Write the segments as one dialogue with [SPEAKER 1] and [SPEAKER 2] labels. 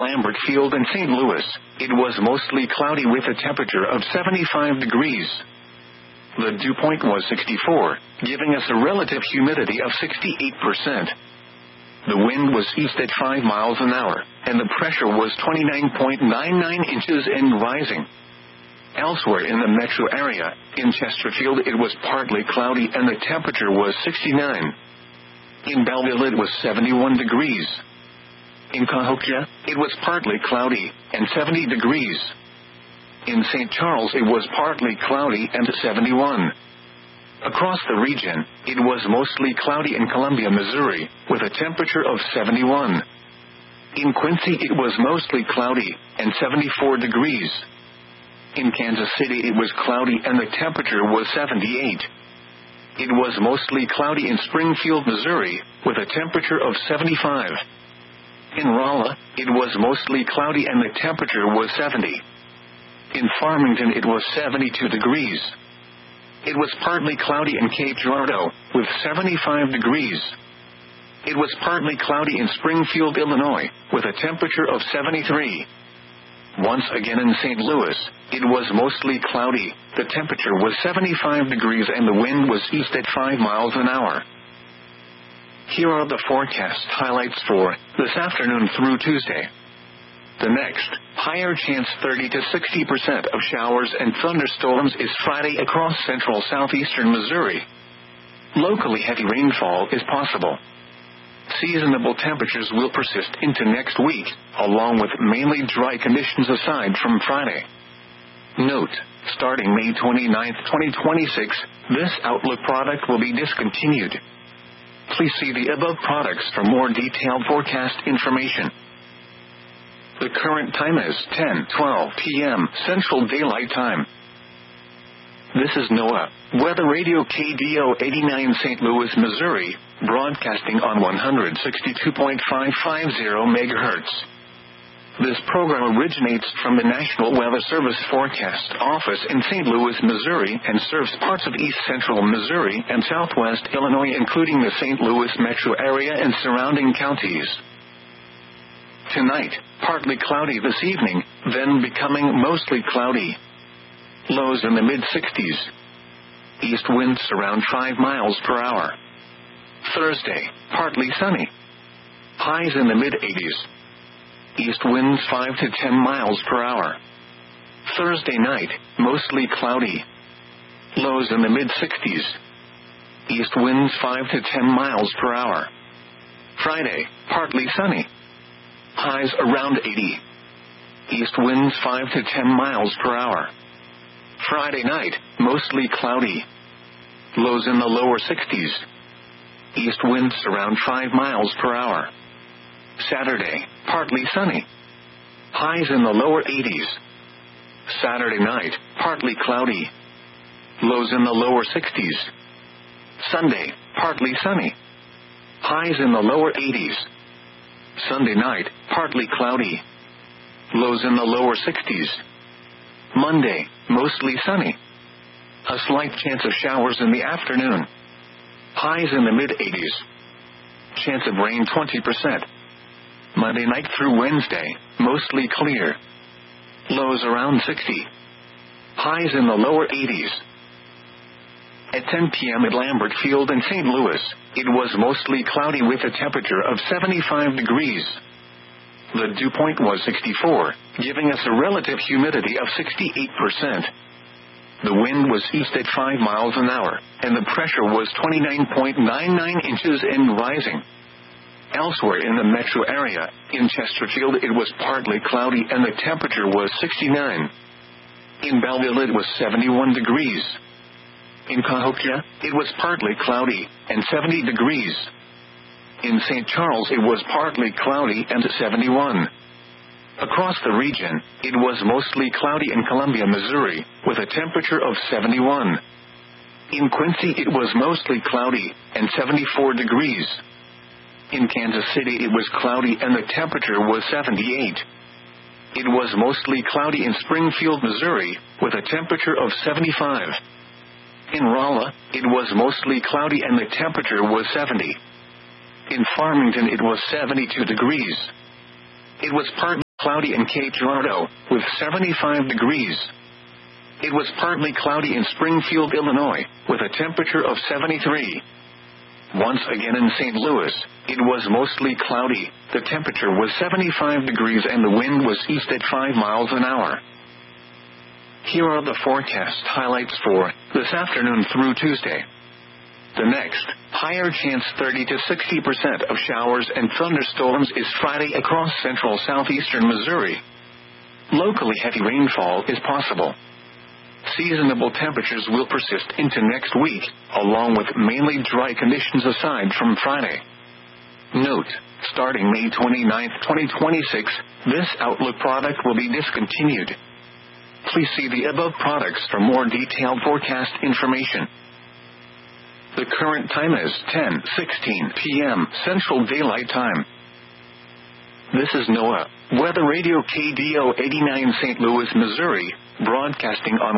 [SPEAKER 1] Lambert Field in St. Louis, it was mostly cloudy with a temperature of 75 degrees. The dew point was 64, giving us a relative humidity of 68%. The wind was east at 5 miles an hour, and the pressure was 29.99 inches and rising. Elsewhere in the metro area, in Chesterfield it was partly cloudy and the temperature was 69. In Belleville it was 71 degrees. In Cahokia, it was partly cloudy and 70 degrees. In St. Charles it was partly cloudy and 71. Across the region, it was mostly cloudy in Columbia, Missouri, with a temperature of 71. In Quincy it was mostly cloudy and 74 degrees. In Kansas City it was cloudy and the temperature was 78. It was mostly cloudy in Springfield, Missouri, with a temperature of 75. In Rolla, it was mostly cloudy and the temperature was 70. In Farmington it was 72 degrees. It was partly cloudy in Cape Girardeau, with 75 degrees. It was partly cloudy in Springfield, Illinois, with a temperature of 73. Once again in St. Louis, it was mostly cloudy, the temperature was 75 degrees and the wind was east at 5 miles an hour. Here are the forecast highlights for this afternoon through Tuesday. The next, higher chance 30 to 60% of showers and thunderstorms is Friday across central southeastern Missouri. Locally heavy rainfall is possible. Seasonable temperatures will persist into next week, along with mainly dry conditions aside from Friday. Note, starting May 29, 2026, this Outlook product will be discontinued. Please see the above products for more detailed forecast information. The current time is 10:12 p.m. Central Daylight Time. This is NOAA Weather Radio KDO 89 St. Louis, Missouri, broadcasting on 162.550 MHz. This program originates from the National Weather Service Forecast Office in St. Louis, Missouri, and serves parts of east central Missouri and southwest Illinois, including the St. Louis metro area and surrounding counties. Tonight, partly cloudy this evening, then becoming mostly cloudy. Lows in the mid-60s. East winds around 5 miles per hour. Thursday, partly sunny. Highs in the mid-80s. East winds 5 to 10 miles per hour. Thursday night, mostly cloudy. Lows in the mid-60s. East winds 5 to 10 miles per hour. Friday, partly sunny. Highs around 80. East winds 5 to 10 miles per hour. Friday night, mostly cloudy. Lows in the lower 60s. East winds around 5 miles per hour. Saturday, partly sunny. Highs in the lower 80s. Saturday night, partly cloudy. Lows in the lower 60s. Sunday, partly sunny. Highs in the lower 80s. Sunday night, partly cloudy. Lows in the lower 60s. Monday, mostly sunny. A slight chance of showers in the afternoon. Highs in the mid-80s. Chance of rain 20%. Monday night through Wednesday, mostly clear. Lows around 60. Highs in the lower 80s. At 10 p.m. at Lambert Field in St. Louis, it was mostly cloudy with a temperature of 75 degrees. The dew point was 64, giving us a relative humidity of 68%. The wind was east at 5 miles an hour, and the pressure was 29.99 inches and rising. Elsewhere in the metro area, in Chesterfield it was partly cloudy and the temperature was 69. In Belleville it was 71 degrees. In Cahokia, it was partly cloudy and 70 degrees. In St. Charles it was partly cloudy and 71. Across the region, it was mostly cloudy in Columbia, Missouri, with a temperature of 71. In Quincy it was mostly cloudy and 74 degrees. In Kansas City it was cloudy and the temperature was 78. It was mostly cloudy in Springfield, Missouri, with a temperature of 75. In Rolla, it was mostly cloudy and the temperature was 70. In Farmington it was 72 degrees. It was partly cloudy in Cape Girardeau, with 75 degrees. It was partly cloudy in Springfield, Illinois, with a temperature of 73. Once again in St. Louis, it was mostly cloudy. The temperature was 75 degrees and the wind was east at 5 miles an hour. Here are the forecast highlights for this afternoon through Tuesday. The next, higher chance 30 to 60% of showers and thunderstorms is Friday across central southeastern Missouri. Locally heavy rainfall is possible. Seasonable temperatures will persist into next week, along with mainly dry conditions aside from Friday. Note, starting May 29, 2026, this Outlook product will be discontinued. Please see the above products for more detailed forecast information. The current time is 10:16 p.m. Central Daylight Time. This is NOAA, Weather Radio KDO 89 St. Louis, Missouri, broadcasting on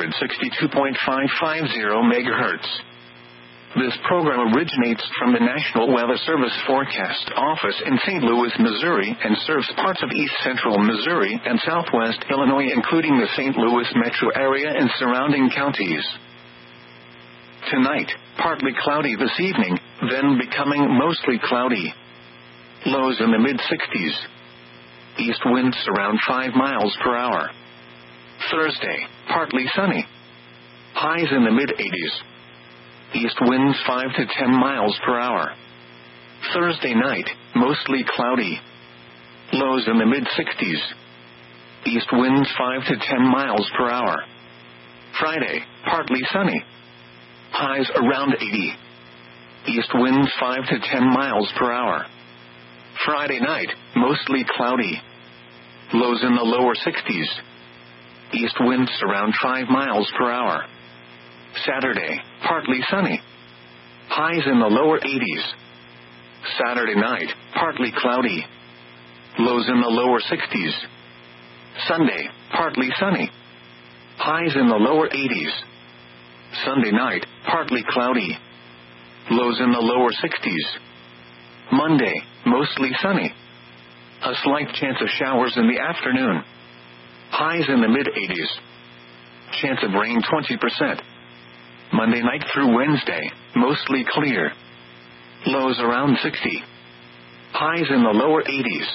[SPEAKER 1] 162.550 MHz. This program originates from the National Weather Service Forecast Office in St. Louis, Missouri, and serves parts of east central Missouri and southwest Illinois, including the St. Louis metro area and surrounding counties. Tonight, partly cloudy this evening, then becoming mostly cloudy. Lows in the mid-60s. East winds around 5 miles per hour. Thursday, partly sunny. Highs in the mid-80s. East winds 5 to 10 miles per hour. Thursday night, mostly cloudy. Lows in the mid-60s. East winds 5 to 10 miles per hour. Friday, partly sunny. Highs around 80. East winds 5 to 10 miles per hour. Friday night, mostly cloudy. Lows in the lower 60s. East winds around 5 miles per hour. Saturday, partly sunny. Highs in the lower 80s. Saturday night, partly cloudy. Lows in the lower 60s. Sunday, partly sunny. Highs in the lower 80s. Sunday night, partly cloudy. Lows in the lower 60s. Monday, mostly sunny. A slight chance of showers in the afternoon. Highs in the mid-80s. Chance of rain 20%. Monday night through Wednesday, mostly clear. Lows around 60. Highs in the lower 80s.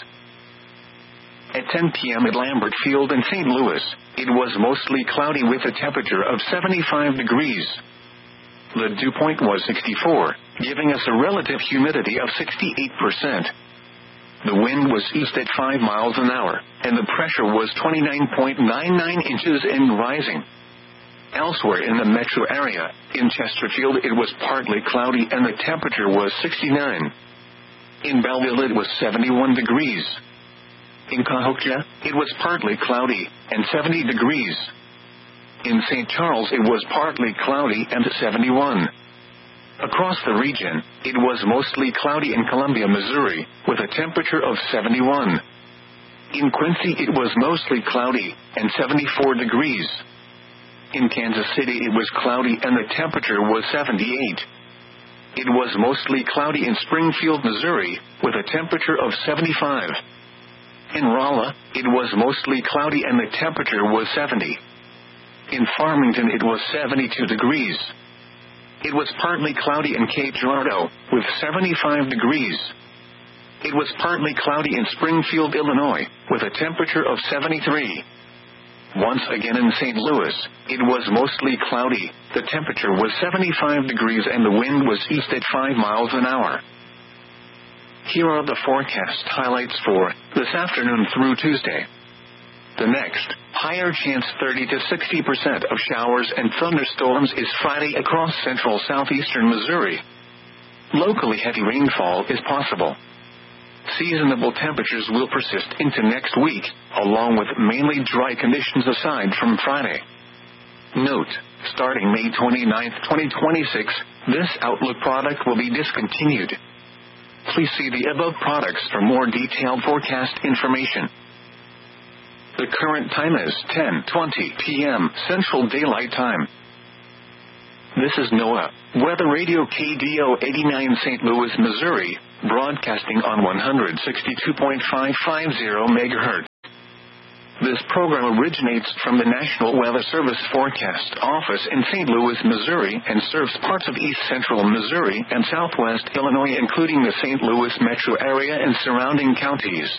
[SPEAKER 1] At 10 p.m. at Lambert Field in St. Louis, it was mostly cloudy with a temperature of 75 degrees. The dew point was 64, giving us a relative humidity of 68%. The wind was east at 5 miles an hour, and the pressure was 29.99 inches and rising. Elsewhere in the metro area, in Chesterfield it was partly cloudy and the temperature was 69. In Belleville it was 71 degrees. In Cahokia, it was partly cloudy and 70 degrees. In St. Charles it was partly cloudy and 71. Across the region, it was mostly cloudy in Columbia, Missouri, with a temperature of 71. In Quincy it was mostly cloudy and 74 degrees. In Kansas City it was cloudy and the temperature was 78. It was mostly cloudy in Springfield, Missouri, with a temperature of 75. In Rolla, it was mostly cloudy and the temperature was 70. In Farmington it was 72 degrees. It was partly cloudy in Cape Girardeau, with 75 degrees. It was partly cloudy in Springfield, Illinois, with a temperature of 73. Once again in St. Louis, it was mostly cloudy. The temperature was 75 degrees and the wind was east at 5 miles an hour. Here are the forecast highlights for this afternoon through Tuesday. The next, higher chance 30 to 60% of showers and thunderstorms is Friday across central southeastern Missouri. Locally heavy rainfall is possible. Seasonable temperatures will persist into next week, along with mainly dry conditions aside from Friday. Note, starting May 29, 2026, this Outlook product will be discontinued. Please see the above products for more detailed forecast information. The current time is 10:20 p.m. Central Daylight Time. This is NOAA, Weather Radio KDO 89 St. Louis, Missouri, broadcasting on 162.550 MHz. This program originates from the National Weather Service Forecast Office in St. Louis, Missouri, and serves parts of east central Missouri and southwest Illinois, including the St. Louis metro area and surrounding counties.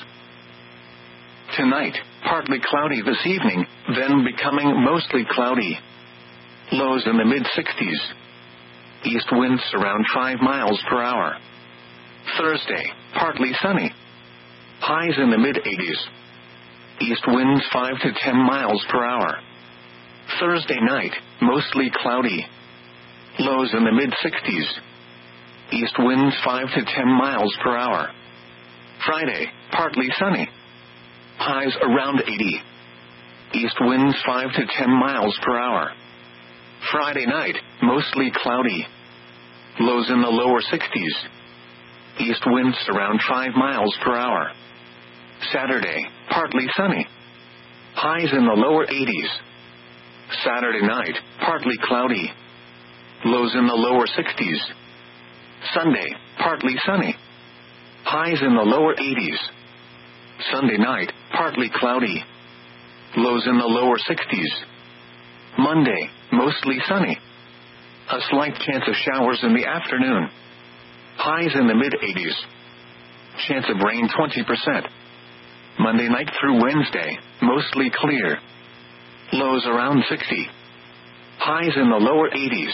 [SPEAKER 1] Tonight, partly cloudy this evening, then becoming mostly cloudy. Lows in the mid-60s. East winds around 5 miles per hour. Thursday, partly sunny. Highs in the mid-80s. East winds 5 to 10 miles per hour. Thursday night, mostly cloudy. Lows in the mid-60s. East winds 5 to 10 miles per hour. Friday, partly sunny. Highs around 80. East winds 5 to 10 miles per hour. Friday night, mostly cloudy. Lows in the lower 60s. East winds around 5 miles per hour. Saturday, partly sunny. Highs in the lower 80s. Saturday night, partly cloudy. Lows in the lower 60s. Sunday, partly sunny. Highs in the lower 80s. Sunday night, partly cloudy. Lows in the lower 60s. Monday, mostly sunny. A slight chance of showers in the afternoon. Highs in the mid-80s. Chance of rain 20%. Monday night through Wednesday, mostly clear. Lows around 60. Highs in the lower 80s.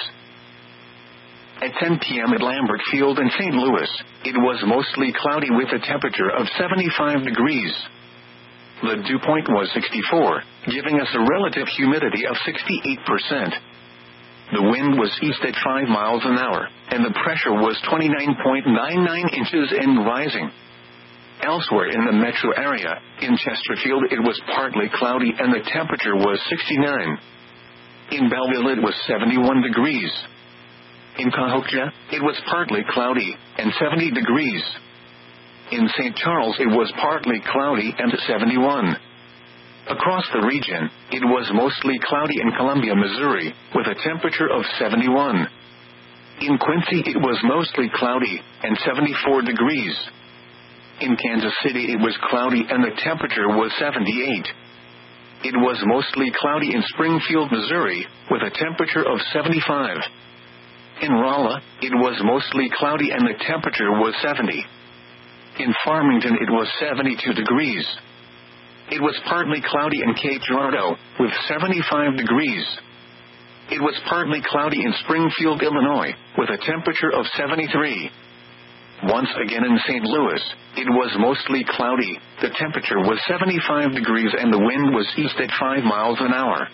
[SPEAKER 1] At 10 p.m. at Lambert Field in St. Louis, it was mostly cloudy with a temperature of 75 degrees. The dew point was 64, giving us a relative humidity of 68%. The wind was east at 5 miles an hour, and the pressure was 29.99 inches and rising. Elsewhere in the metro area, in Chesterfield it was partly cloudy and the temperature was 69. In Belleville it was 71 degrees. In Cahokia, it was partly cloudy and 70 degrees. In St. Charles it was partly cloudy and 71. Across the region, it was mostly cloudy in Columbia, Missouri, with a temperature of 71. In Quincy it was mostly cloudy and 74 degrees. In Kansas City it was cloudy and the temperature was 78. It was mostly cloudy in Springfield, Missouri, with a temperature of 75. In Rolla, it was mostly cloudy and the temperature was 70. In Farmington it was 72 degrees. It was partly cloudy in Cape Girardeau, with 75 degrees. It was partly cloudy in Springfield, Illinois, with a temperature of 73. Once again in St. Louis, it was mostly cloudy, the temperature was 75 degrees and the wind was east at 5 miles an hour.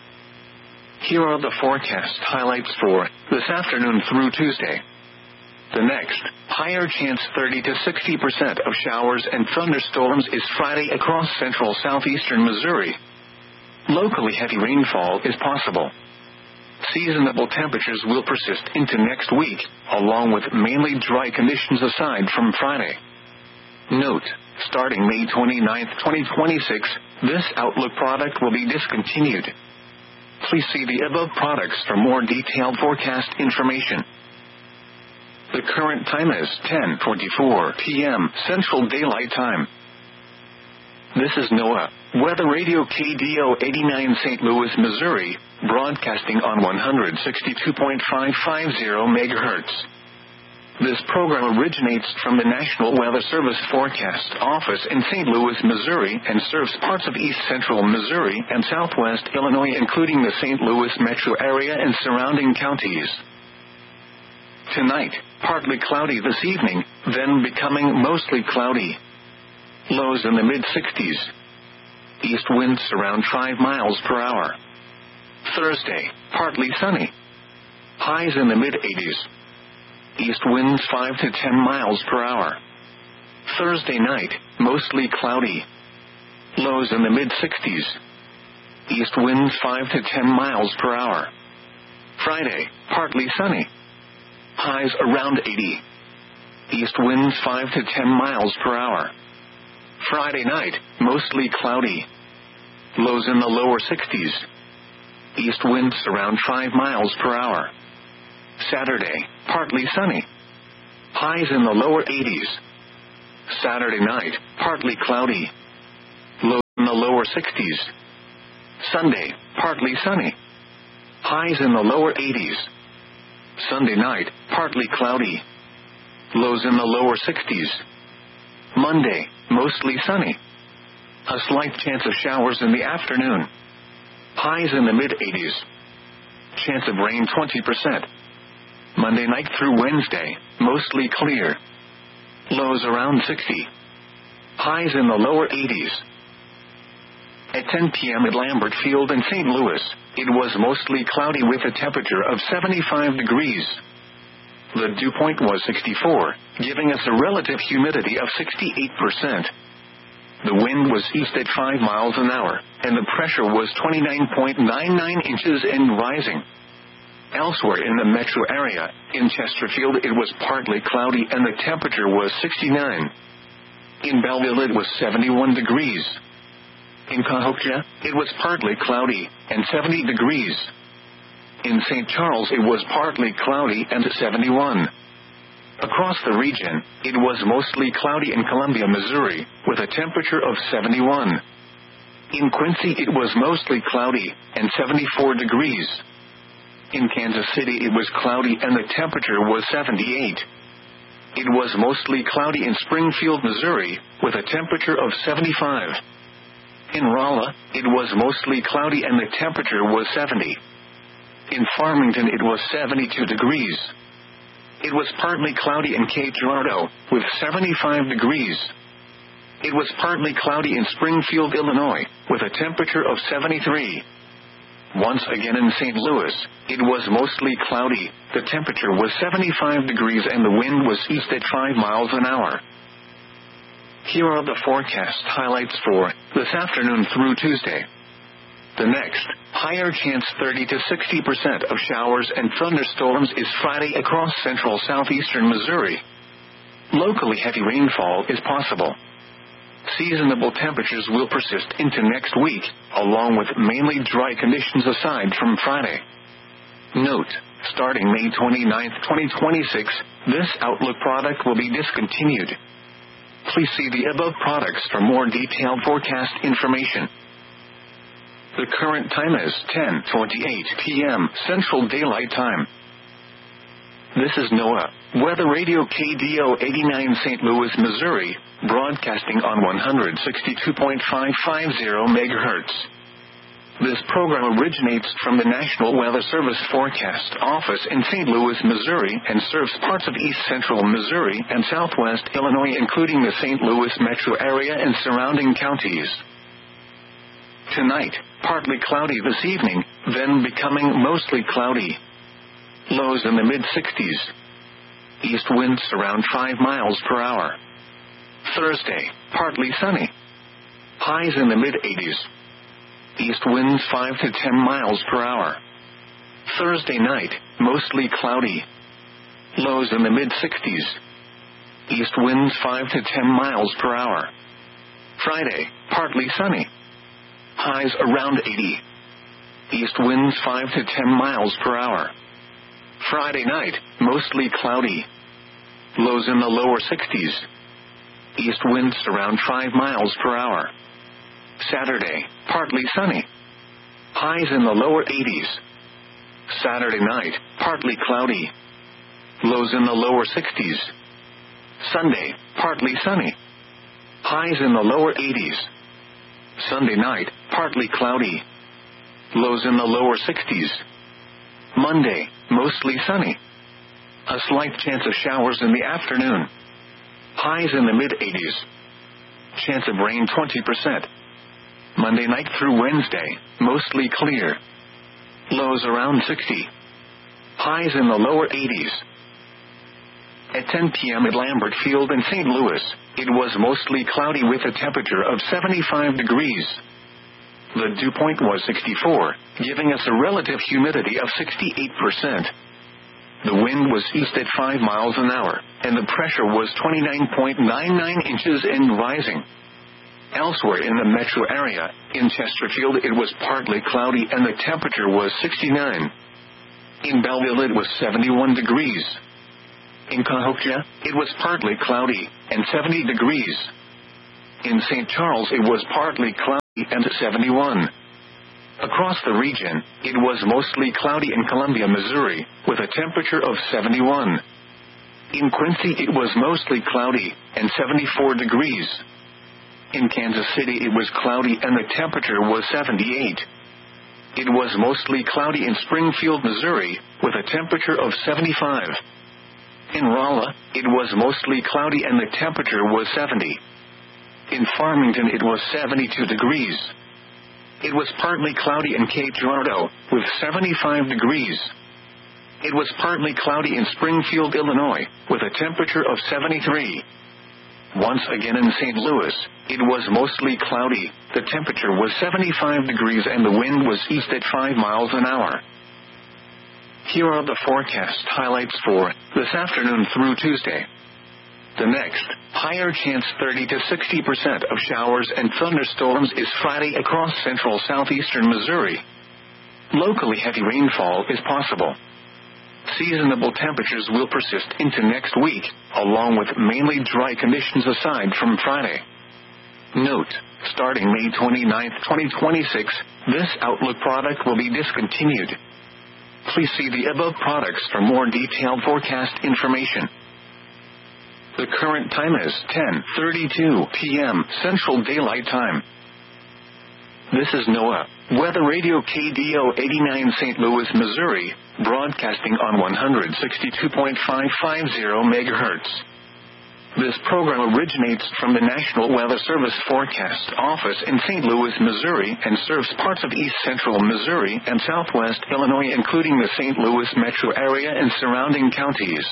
[SPEAKER 1] Here are the forecast highlights for this afternoon through Tuesday. The next, higher chance 30 to 60% of showers and thunderstorms is Friday across central southeastern Missouri. Locally heavy rainfall is possible. Seasonable temperatures will persist into next week, along with mainly dry conditions aside from Friday. Note, starting May 29, 2026, this Outlook product will be discontinued. Please see the above products for more detailed forecast information. The current time is 10:24 p.m. Central Daylight Time. This is NOAA, Weather Radio KDO 89 St. Louis, Missouri, broadcasting on 162.550 MHz. This program originates from the National Weather Service Forecast Office in St. Louis, Missouri, and serves parts of east central Missouri and southwest Illinois, including the St. Louis metro area and surrounding counties. Tonight, partly cloudy this evening, then becoming mostly cloudy. Lows in the mid-60s. East winds around 5 miles per hour. Thursday, partly sunny. Highs in the mid-80s. East winds 5 to 10 miles per hour. Thursday night, mostly cloudy. Lows in the mid-60s. East winds 5 to 10 miles per hour. Friday, partly sunny. Highs around 80. East winds 5 to 10 miles per hour. Friday night, mostly cloudy. Lows in the lower 60s. East winds around 5 miles per hour. Saturday, partly sunny. Highs in the lower 80s. Saturday night, partly cloudy. Lows in the lower lower 60s. Sunday, partly sunny. Highs in the lower 80s. Sunday night, partly cloudy. Lows in the lower 60s. Monday, mostly sunny. A slight chance of showers in the afternoon. Highs in the mid-80s. Chance of rain 20%. Monday night through Wednesday, mostly clear. Lows around 60. Highs in the lower 80s. At 10 p.m. at Lambert Field in St. Louis, it was mostly cloudy with a temperature of 75 degrees. The dew point was 64, giving us a relative humidity of 68%. The wind was east at 5 miles an hour, and the pressure was 29.99 inches and rising. Elsewhere in the metro area, in Chesterfield it was partly cloudy and the temperature was 69. In Belleville it was 71 degrees. In Cahokia, it was partly cloudy and 70 degrees. In St. Charles it was partly cloudy and 71. Across the region, it was mostly cloudy in Columbia, Missouri, with a temperature of 71. In Quincy it was mostly cloudy and 74 degrees. In Kansas City it was cloudy and the temperature was 78. It was mostly cloudy in Springfield, Missouri, with a temperature of 75. In Rolla, it was mostly cloudy and the temperature was 70. In Farmington it was 72 degrees. It was partly cloudy in Cape Girardeau, with 75 degrees. It was partly cloudy in Springfield, Illinois, with a temperature of 73. Once again in St. Louis, it was mostly cloudy, the temperature was 75 degrees and the wind was east at 5 miles an hour. Here are the forecast highlights for this afternoon through Tuesday. The next, higher chance 30 to 60% of showers and thunderstorms is Friday across central southeastern Missouri. Locally heavy rainfall is possible. Seasonable temperatures will persist into next week, along with mainly dry conditions aside from Friday. Note, starting May 29, 2026, this Outlook product will be discontinued. Please see the above products for more detailed forecast information. The current time is 10:28 p.m. Central Daylight Time. This is NOAA Weather Radio KDO 89 St. Louis, Missouri, broadcasting on 162.550 MHz. This program originates from the National Weather Service Forecast Office in St. Louis, Missouri, and serves parts of east central Missouri and southwest Illinois, including the St. Louis metro area and surrounding counties. Tonight, partly cloudy this evening, then becoming mostly cloudy. Lows in the mid-60s. East winds around 5 miles per hour. Thursday, partly sunny. Highs in the mid-80s. East winds 5 to 10 miles per hour. Thursday night, mostly cloudy. Lows in the mid-60s. East winds 5 to 10 miles per hour. Friday, partly sunny. Highs around 80. East winds 5 to 10 miles per hour. Friday night, mostly cloudy. Lows in the lower 60s. East winds around 5 miles per hour. Saturday, partly sunny. Highs in the lower 80s. Saturday night, partly cloudy. Lows in the lower 60s. Sunday, partly sunny. Highs in the lower 80s. Sunday night, partly cloudy. Lows in the lower 60s. Monday, mostly sunny. A slight chance of showers in the afternoon. Highs in the mid-80s. Chance of rain 20%. Monday night through Wednesday, mostly clear. Lows around 60. Highs in the lower 80s. At 10 p.m. at Lambert Field in St. Louis, it was mostly cloudy with a temperature of 75 degrees. The dew point was 64, giving us a relative humidity of 68%. The wind was east at 5 miles an hour, and the pressure was 29.99 inches and rising. Elsewhere in the metro area, in Chesterfield it was partly cloudy and the temperature was 69. In Belleville it was 71 degrees. In Cahokia, it was partly cloudy and 70 degrees. In St. Charles it was partly cloudy and 71. Across the region, it was mostly cloudy in Columbia, Missouri, with a temperature of 71. In Quincy, it was mostly cloudy, and 74 degrees. In Kansas City, it was cloudy and the temperature was 78. It was mostly cloudy in Springfield, Missouri, with a temperature of 75. In Rolla, it was mostly cloudy and the temperature was 70. In Farmington, it was 72 degrees. It was partly cloudy in Cape Girardeau, with 75 degrees. It was partly cloudy in Springfield, Illinois, with a temperature of 73. Once again in St. Louis, it was mostly cloudy, the temperature was 75 degrees and the wind was east at 5 miles an hour. Here are the forecast highlights for this afternoon through Tuesday. The next, higher chance 30 to 60% of showers and thunderstorms is Friday across central southeastern Missouri. Locally heavy rainfall is possible. Seasonable temperatures will persist into next week, along with mainly dry conditions aside from Friday. Note, starting May 29, 2026, this Outlook product will be discontinued. Please see the above products for more detailed forecast information. The current time is 10:32 p.m. Central Daylight Time. This is NOAA Weather Radio KDO 89 St. Louis, Missouri, broadcasting on 162.550 MHz. This program originates from the National Weather Service Forecast Office in St. Louis, Missouri, and serves parts of east central Missouri and southwest Illinois, including the St. Louis metro area and surrounding counties.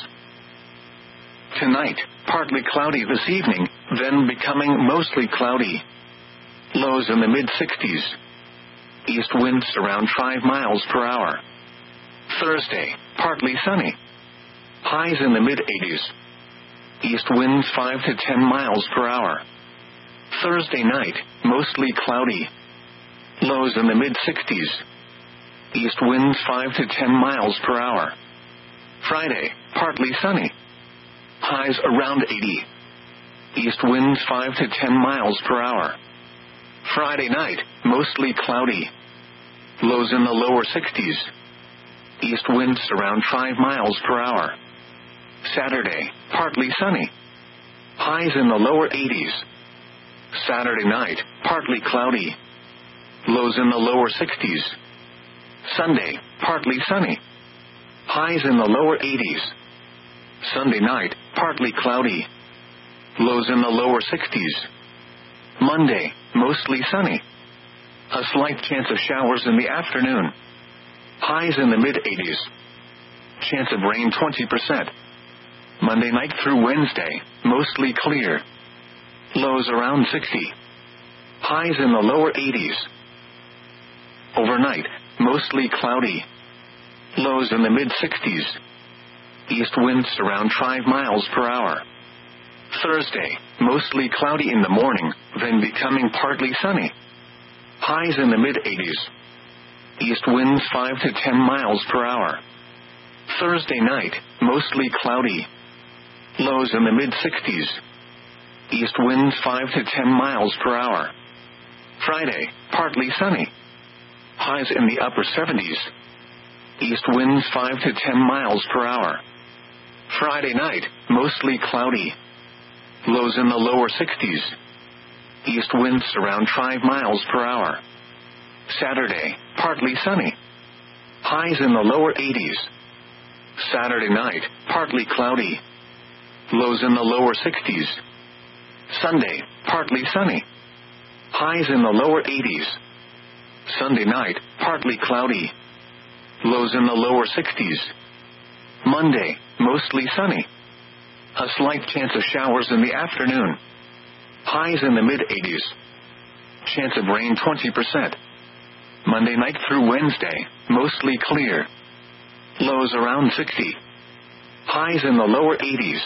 [SPEAKER 1] Tonight, partly cloudy this evening, then becoming mostly cloudy. Lows in the mid-60s. East winds around 5 miles per hour. Thursday, partly sunny. Highs in the mid-80s. East winds 5 to 10 miles per hour. Thursday night, mostly cloudy. Lows in the mid-60s. East winds 5 to 10 miles per hour. Friday, partly sunny. Highs around 80. East winds 5 to 10 miles per hour. Friday night, mostly cloudy. Lows in the lower 60s. East winds around 5 miles per hour. Saturday, partly sunny. Highs in the lower 80s. Saturday night, partly cloudy. Lows in the lower 60s. Sunday, partly sunny. Highs in the lower 80s. Sunday night, partly cloudy. Lows in the lower 60s. Monday, mostly sunny. A slight chance of showers in the afternoon. Highs in the mid-80s. Chance of rain 20%. Monday night through Wednesday, mostly clear. Lows around 60. Highs in the lower 80s. Overnight, mostly cloudy. Lows in the mid-60s. East winds around 5 miles per hour. Thursday, mostly cloudy in the morning, then becoming partly sunny. Highs in the mid-80s. East winds 5 to 10 miles per hour. Thursday night, mostly cloudy. Lows in the mid-60s. East winds 5 to 10 miles per hour. Friday, partly sunny. Highs in the upper 70s. East winds 5 to 10 miles per hour. Friday night, mostly cloudy. Lows in the lower 60s. East winds around 5 miles per hour. Saturday, partly sunny. Highs in the lower 80s. Saturday night, partly cloudy. Lows in the lower 60s. Sunday, partly sunny. Highs in the lower 80s. Sunday night, partly cloudy. Lows in the lower 60s. Monday, mostly sunny. A slight chance of showers in the afternoon. Highs in the mid-80s. Chance of rain 20%. Monday night through Wednesday, mostly clear. Lows around 60. Highs in the lower 80s.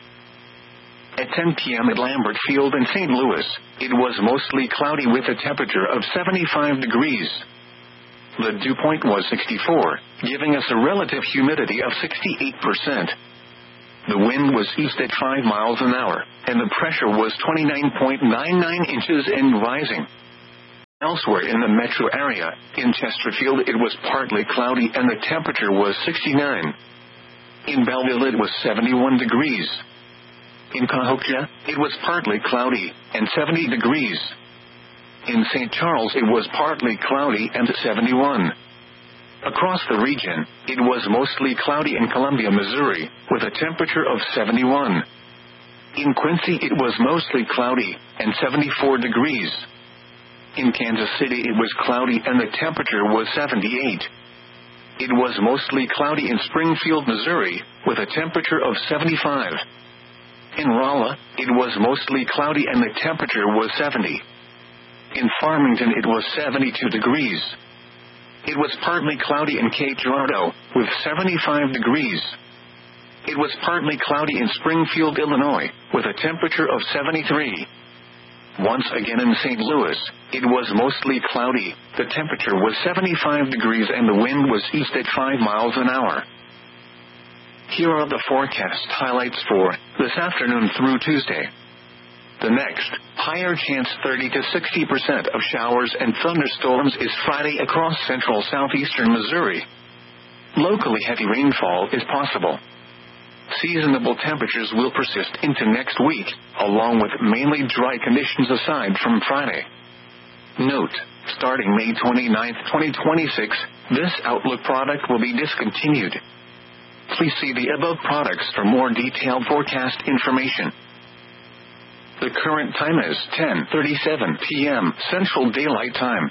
[SPEAKER 1] At 10 p.m. at Lambert Field in St. Louis, it was mostly cloudy with a temperature of 75 degrees. The dew point was 64, giving us a relative humidity of 68%. The wind was east at 5 miles an hour, and the pressure was 29.99 inches and rising. Elsewhere in the metro area, in Chesterfield it was partly cloudy and the temperature was 69. In Belleville it was 71 degrees. In Cahokia, it was partly cloudy and 70 degrees. In St. Charles it was partly cloudy and 71. Across the region, it was mostly cloudy in Columbia, Missouri, with a temperature of 71. In Quincy it was mostly cloudy and 74 degrees. In Kansas City it was cloudy and the temperature was 78. It was mostly cloudy in Springfield, Missouri, with a temperature of 75. In Rolla, it was mostly cloudy and the temperature was 70. In Farmington it was 72 degrees. It was partly cloudy in Cape Girardeau, with 75 degrees. It was partly cloudy in Springfield, Illinois, with a temperature of 73. Once again in St. Louis, it was mostly cloudy, the temperature was 75 degrees and the wind was east at 5 miles an hour. Here are the forecast highlights for this afternoon through Tuesday. The next, higher chance 30 to 60% of showers and thunderstorms is Friday across central southeastern Missouri. Locally heavy rainfall is possible. Seasonable temperatures will persist into next week, along with mainly dry conditions aside from Friday. Note, starting May 29, 2026, this Outlook product will be discontinued. Please see the above products for more detailed forecast information. The current time is 10:37 p.m. Central Daylight Time.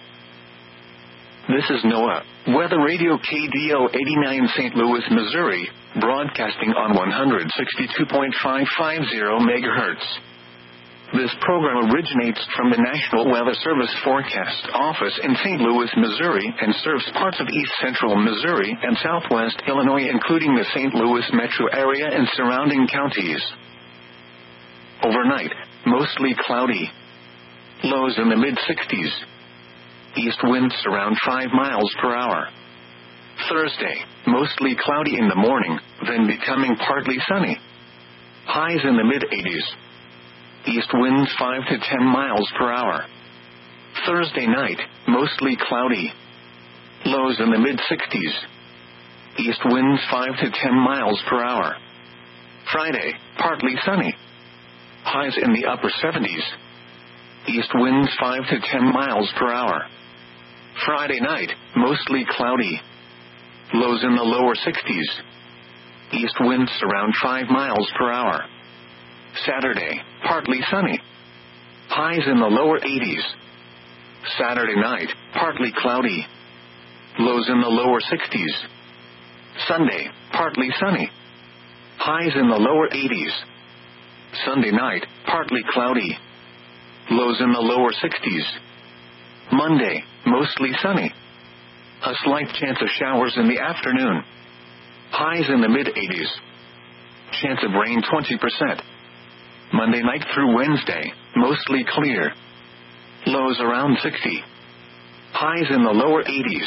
[SPEAKER 1] This is NOAA Weather Radio KDO 89 St. Louis, Missouri, broadcasting on 162.550 MHz. This program originates from the National Weather Service Forecast Office in St. Louis, Missouri, and serves parts of east central Missouri and southwest Illinois, including the St. Louis metro area and surrounding counties. Overnight, mostly cloudy. Lows in the mid-60s. East winds around 5 miles per hour. Thursday, mostly cloudy in the morning, then becoming partly sunny. Highs in the mid-80s. East winds 5 to 10 miles per hour. Thursday night, mostly cloudy. Lows in the mid-60s. East winds 5 to 10 miles per hour. Friday, partly sunny. Highs in the upper 70s. East winds 5 to 10 miles per hour. Friday night, mostly cloudy. Lows in the lower 60s. East winds around 5 miles per hour. Saturday, partly sunny. Highs in the lower 80s. Saturday night, partly cloudy. Lows in the lower 60s. Sunday, partly sunny. Highs in the lower 80s. Sunday night, partly cloudy. Lows in the lower 60s. Monday, mostly sunny. A slight chance of showers in the afternoon. Highs in the mid-80s. Chance of rain 20%. Monday night through Wednesday, mostly clear. Lows around 60. Highs in the lower 80s.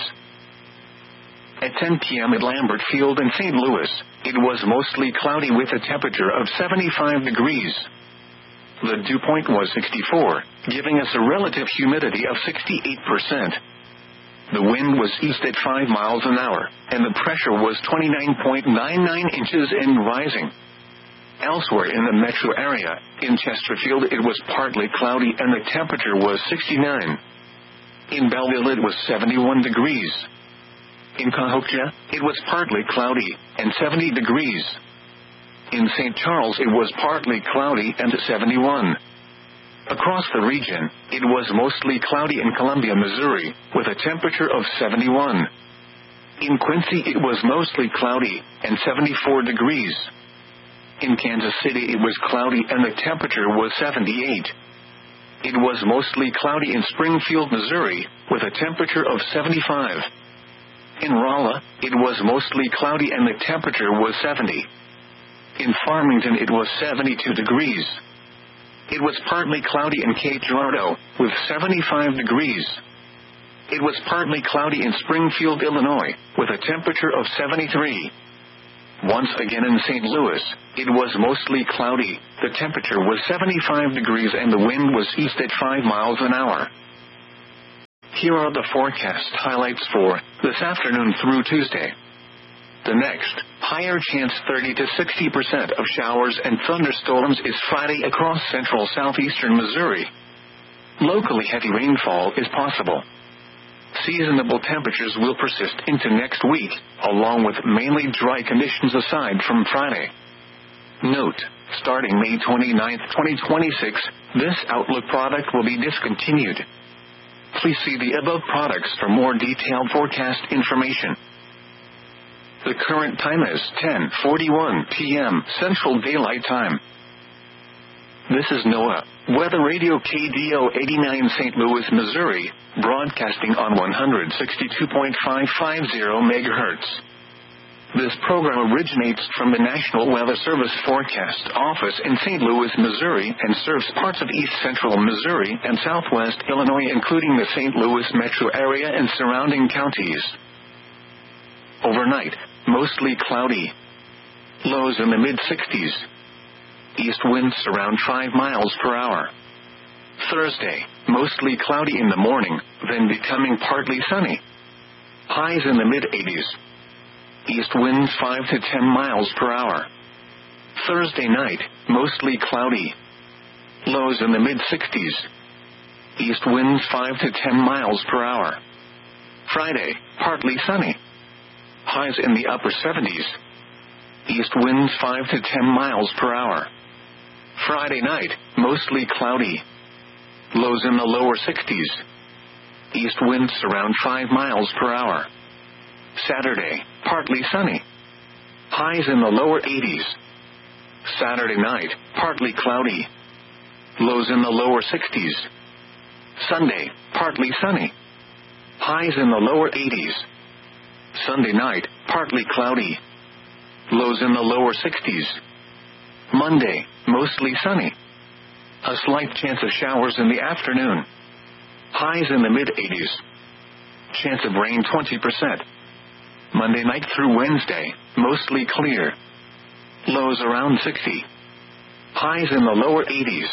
[SPEAKER 1] At 10 p.m. at Lambert Field in St. Louis, it was mostly cloudy with a temperature of 75 degrees. The dew point was 64, giving us a relative humidity of 68%. The wind was east at 5 miles an hour, and the pressure was 29.99 inches and rising. Elsewhere in the metro area, in Chesterfield it was partly cloudy and the temperature was 69. In Belleville it was 71 degrees. In Cahokia, it was partly cloudy and 70 degrees. In St. Charles it was partly cloudy and 71. Across the region, it was mostly cloudy in Columbia, Missouri, with a temperature of 71. In Quincy it was mostly cloudy and 74 degrees. In Kansas City it was cloudy and the temperature was 78. It was mostly cloudy in Springfield, Missouri, with a temperature of 75. In Rolla, it was mostly cloudy and the temperature was 70. In Farmington it was 72 degrees. It was partly cloudy in Cape Girardeau, with 75 degrees. It was partly cloudy in Springfield, Illinois, with a temperature of 73. Once again in St. Louis, it was mostly cloudy, the temperature was 75 degrees and the wind was east at 5 miles an hour. Here are the forecast highlights for this afternoon through Tuesday. The next, higher chance 30 to 60% of showers and thunderstorms is Friday across central southeastern Missouri. Locally heavy rainfall is possible. Seasonable temperatures will persist into next week, along with mainly dry conditions aside from Friday. Note, starting May 29, 2026, this Outlook product will be discontinued. Please see the above products for more detailed forecast information. The current time is 10:41 p.m. Central Daylight Time. This is NOAA Weather Radio KDO 89 St. Louis, Missouri, broadcasting on 162.550 MHz. This program originates from the National Weather Service Forecast Office in St. Louis, Missouri, and serves parts of east central Missouri and southwest Illinois, including the St. Louis metro area and surrounding counties. Overnight, mostly cloudy. Lows in the mid-60s. East winds around 5 miles per hour. Thursday, mostly cloudy in the morning, then becoming partly sunny. Highs in the mid-80s. East winds 5 to 10 miles per hour. Thursday night, mostly cloudy. Lows in the mid-60s. East winds 5 to 10 miles per hour. Friday, partly sunny. Highs in the upper 70s. East winds 5 to 10 miles per hour. Friday night, mostly cloudy. Lows in the lower 60s. East winds around 5 miles per hour. Saturday, partly sunny. Highs in the lower 80s. Saturday night, partly cloudy. Lows in the lower 60s. Sunday, partly sunny. Highs in the lower 80s. Sunday night, partly cloudy. Lows in the lower 60s. Monday, mostly sunny. A slight chance of showers in the afternoon. Highs in the mid-80s. Chance of rain 20%. Monday night through Wednesday, mostly clear. Lows around 60. Highs in the lower 80s.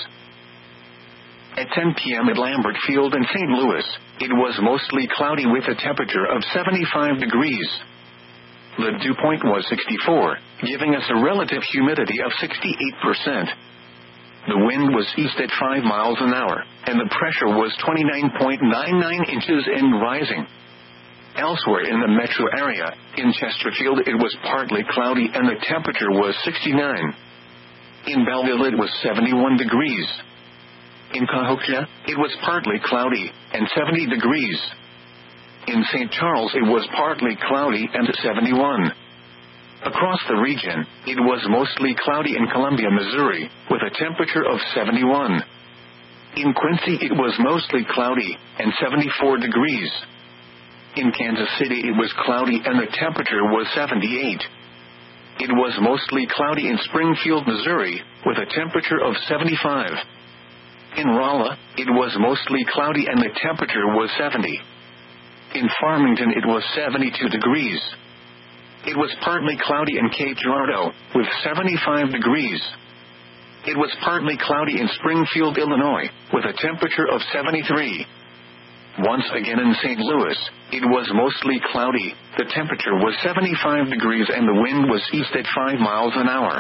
[SPEAKER 1] At 10 p.m. at Lambert Field in St. Louis, it was mostly cloudy with a temperature of 75 degrees. The dew point was 64, giving us a relative humidity of 68%. The wind was east at 5 miles an hour, and the pressure was 29.99 inches and rising. Elsewhere in the metro area, in Chesterfield it was partly cloudy and the temperature was 69. In Belleville it was 71 degrees. In Cahokia, it was partly cloudy and 70 degrees. In St. Charles it was partly cloudy and 71. Across the region, it was mostly cloudy in Columbia, Missouri, with a temperature of 71. In Quincy it was mostly cloudy and 74 degrees. In Kansas City it was cloudy and the temperature was 78. It was mostly cloudy in Springfield, Missouri, with a temperature of 75. In Rolla, it was mostly cloudy and the temperature was 70. In Farmington it was 72 degrees. It was partly cloudy in Cape Girardeau, with 75 degrees. It was partly cloudy in Springfield, Illinois, with a temperature of 73. Once again in St. Louis, it was mostly cloudy, the temperature was 75 degrees and the wind was east at 5 miles an hour.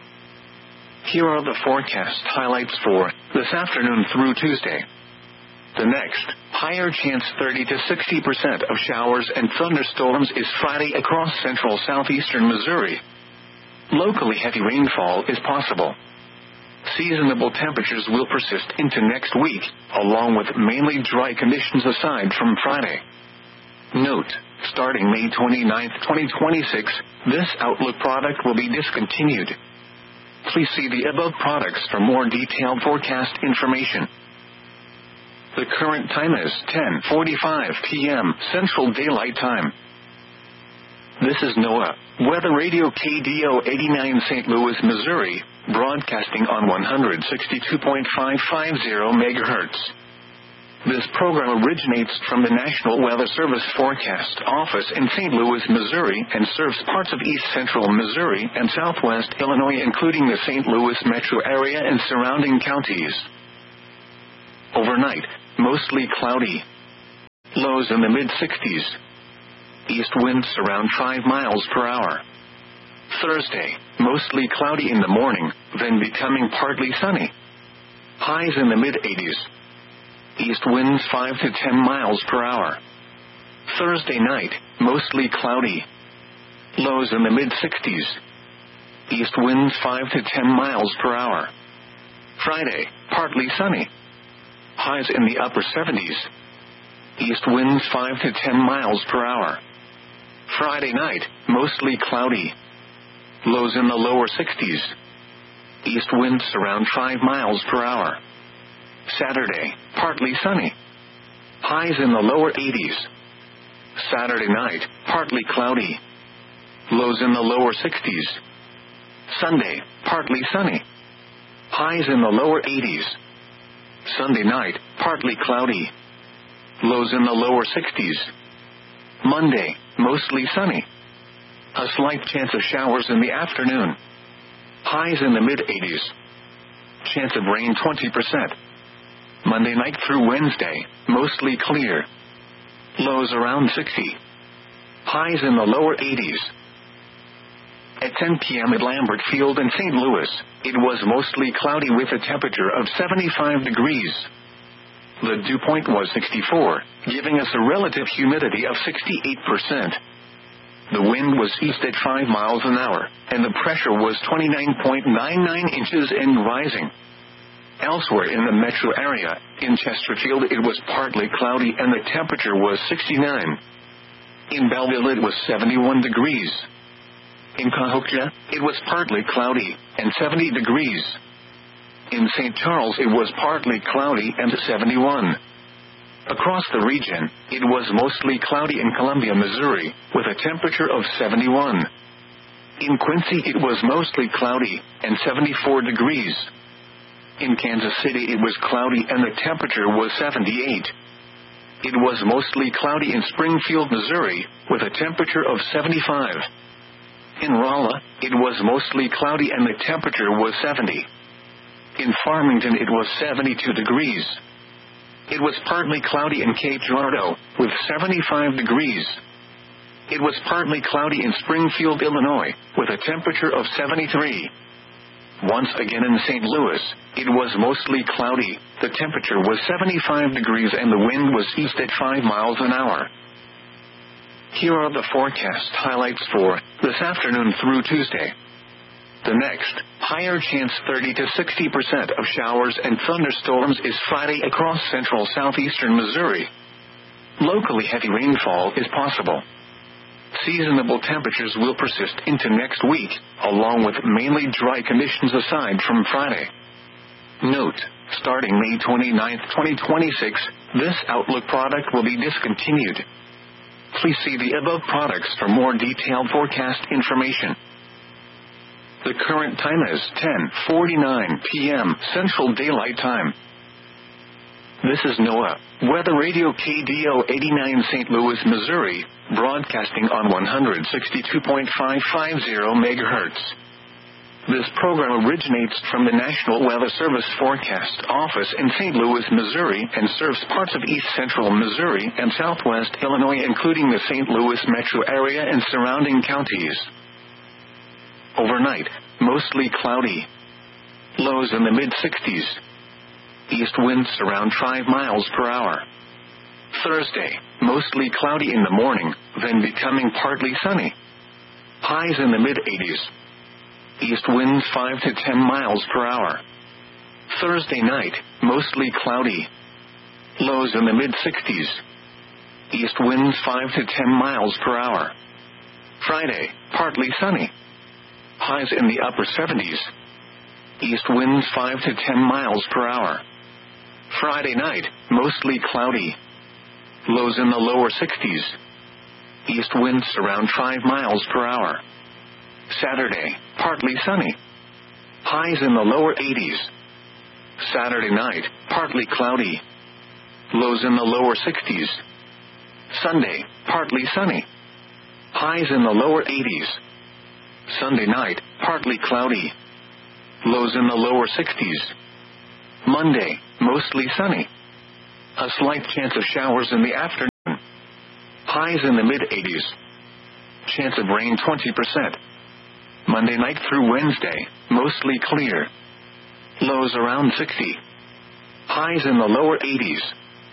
[SPEAKER 1] Here are the forecast highlights for this afternoon through Tuesday. The next, higher chance 30 to 60% of showers and thunderstorms is Friday across central southeastern Missouri. Locally heavy rainfall is possible. Seasonable temperatures will persist into next week, along with mainly dry conditions aside from Friday. Note, starting May 29, 2026, this Outlook product will be discontinued. Please see the above products for more detailed forecast information. The current time is 10:45 p.m. Central Daylight Time. This is NOAA Weather Radio KDO 89 St. Louis, Missouri, broadcasting on 162.550 MHz. This program originates from the National Weather Service Forecast Office in St. Louis, Missouri, and serves parts of east central Missouri and southwest Illinois, including the St. Louis metro area and surrounding counties. Overnight, mostly cloudy. Lows in the mid-60s. East winds around 5 miles per hour. Thursday, mostly cloudy in the morning, then becoming partly sunny. Highs in the mid-80s. East winds 5 to 10 miles per hour. Thursday night, mostly cloudy. Lows in the mid-60s. East winds 5 to 10 miles per hour. Friday, partly sunny. Highs in the upper 70s. East winds 5 to 10 miles per hour. Friday night, mostly cloudy. Lows in the lower 60s. East winds around 5 miles per hour. Saturday, partly sunny. Highs in the lower 80s. Saturday night, partly cloudy. Lows in the lower 60s. Sunday, partly sunny. Highs in the lower 80s. Sunday night, partly cloudy. Lows in the lower 60s. Monday, mostly sunny. A slight chance of showers in the afternoon. Highs in the mid-80s. Chance of rain 20%. Monday night through Wednesday, mostly clear. Lows around 60. Highs in the lower 80s. At 10 p.m. at Lambert Field in St. Louis, it was mostly cloudy with a temperature of 75 degrees. The dew point was 64, giving us a relative humidity of 68%. The wind was east at 5 miles an hour, and the pressure was 29.99 inches and rising. Elsewhere in the metro area, in Chesterfield it was partly cloudy and the temperature was 69. In Belleville it was 71 degrees. In Cahokia, it was partly cloudy and 70 degrees. In St. Charles it was partly cloudy and 71. Across the region, it was mostly cloudy in Columbia, Missouri, with a temperature of 71. In Quincy it was mostly cloudy and 74 degrees. In Kansas City it was cloudy and the temperature was 78. It was mostly cloudy in Springfield, Missouri, with a temperature of 75. In Rolla, it was mostly cloudy and the temperature was 70. In Farmington it was 72 degrees. It was partly cloudy in Cape Girardeau, with 75 degrees. It was partly cloudy in Springfield, Illinois, with a temperature of 73. Once again in St. Louis, it was mostly cloudy, the temperature was 75 degrees and the wind was east at 5 miles an hour. Here are the forecast highlights for this afternoon through Tuesday. The next, higher chance 30 to 60% of showers and thunderstorms is Friday across central southeastern Missouri. Locally heavy rainfall is possible. Seasonable temperatures will persist into next week, along with mainly dry conditions aside from Friday. Note, starting May 29, 2026, this Outlook product will be discontinued. Please see the above products for more detailed forecast information. The current time is 10:49 p.m. Central Daylight Time. This is NOAA, Weather Radio KDO 89 St. Louis, Missouri, broadcasting on 162.550 MHz. This program originates from the National Weather Service Forecast Office in St. Louis, Missouri, and serves parts of east central Missouri and southwest Illinois, including the St. Louis metro area and surrounding counties. Overnight, mostly cloudy. Lows in the mid-60s. East winds around 5 miles per hour. Thursday, mostly cloudy in the morning, then becoming partly sunny. Highs in the mid-80s. East winds 5 to 10 miles per hour. Thursday night, mostly cloudy. Lows in the mid-60s. East winds 5 to 10 miles per hour. Friday, partly sunny. Highs in the upper 70s. East winds 5 to 10 miles per hour. Friday night, mostly cloudy. Lows in the lower 60s. East winds around 5 miles per hour. Saturday, partly sunny. Highs in the lower 80s. Saturday night, partly cloudy. Lows in the lower 60s. Sunday, partly sunny. Highs in the lower 80s. Sunday night, partly cloudy. Lows in the lower 60s. Monday, mostly sunny. A slight chance of showers in the afternoon. Highs in the mid-80s. Chance of rain 20%. Monday night through Wednesday, mostly clear. Lows around 60. Highs in the lower 80s.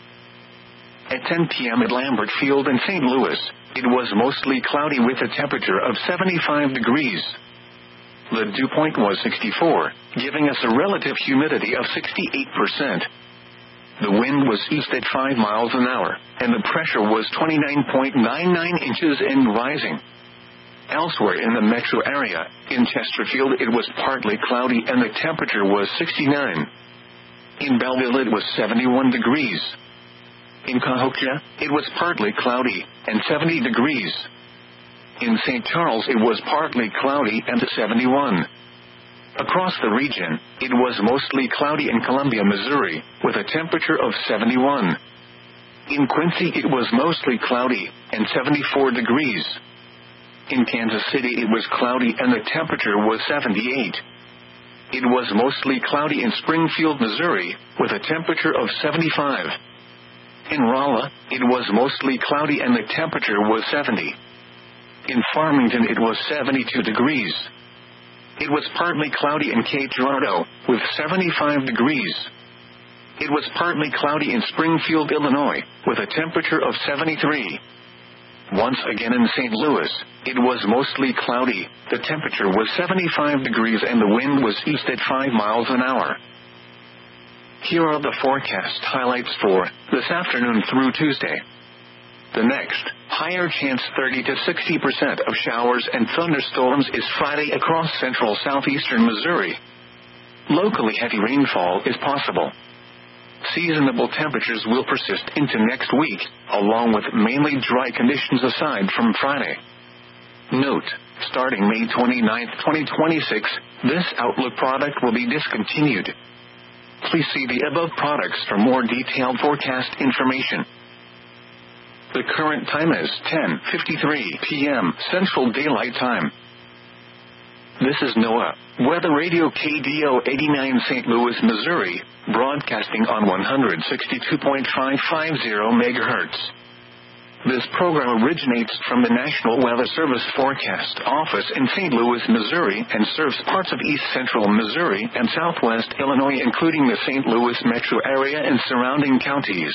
[SPEAKER 1] At 10 p.m. at Lambert Field in St. Louis, it was mostly cloudy with a temperature of 75 degrees. The dew point was 64, giving us a relative humidity of 68%. The wind was east at 5 miles an hour, and the pressure was 29.99 inches and rising. Elsewhere in the metro area, in Chesterfield it was partly cloudy and the temperature was 69. In Belleville it was 71 degrees. In Cahokia, it was partly cloudy and 70 degrees. In St. Charles it was partly cloudy and 71. Across the region, it was mostly cloudy in Columbia, Missouri, with a temperature of 71. In Quincy it was mostly cloudy and 74 degrees. In Kansas City it was cloudy and the temperature was 78. It was mostly cloudy in Springfield, Missouri, with a temperature of 75. In Rolla, it was mostly cloudy and the temperature was 70. In Farmington it was 72 degrees. It was partly cloudy in Cape Girardeau, with 75 degrees. It was partly cloudy in Springfield, Illinois, with a temperature of 73. Once again in St. Louis, it was mostly cloudy, the temperature was 75 degrees and the wind was east at 5 miles an hour. Here are the forecast highlights for this afternoon through Tuesday. The next, higher chance 30 to 60% of showers and thunderstorms is Friday across central southeastern Missouri. Locally heavy rainfall is possible. Seasonable temperatures will persist into next week, along with mainly dry conditions aside from Friday. Note, starting May 29, 2026, this Outlook product will be discontinued. Please see the above products for more detailed forecast information. The current time is 10:53 p.m. Central Daylight Time. This is NOAA Weather Radio KDO 89 St. Louis, Missouri, broadcasting on 162.550 MHz. This program originates from the National Weather Service Forecast Office in St. Louis, Missouri, and serves parts of east central Missouri and southwest Illinois, including the St. Louis metro area and surrounding counties.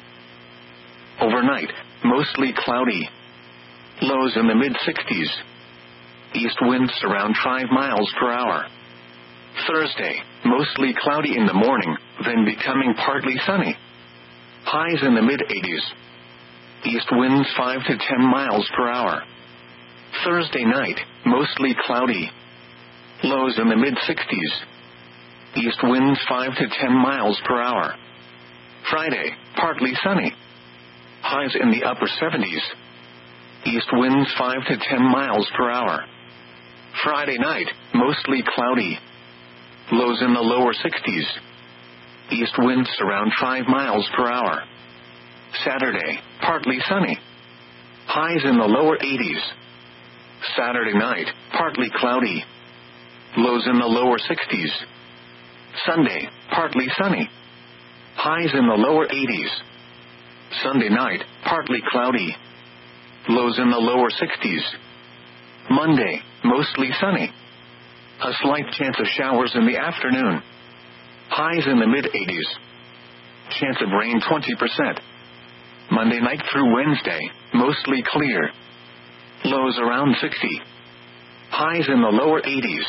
[SPEAKER 1] Overnight, mostly cloudy. Lows in the mid-60s. East winds around 5 miles per hour. Thursday, mostly cloudy in the morning, then becoming partly sunny. Highs in the mid-80s. East winds 5 to 10 miles per hour. Thursday night, mostly cloudy. Lows in the mid-60s. East winds 5 to 10 miles per hour. Friday, partly sunny. Highs in the upper 70s. East winds 5 to 10 miles per hour. Friday night, mostly cloudy. Lows in the lower 60s. East winds around 5 miles per hour. Saturday, partly sunny. Highs in the lower 80s. Saturday night, partly cloudy. Lows in the lower 60s. Sunday, partly sunny. Highs in the lower 80s. Sunday night, partly cloudy. Lows in the lower 60s. Monday, mostly sunny. A slight chance of showers in the afternoon. Highs in the mid-80s. Chance of rain 20%. Monday night through Wednesday, mostly clear. Lows around 60. Highs in the lower 80s.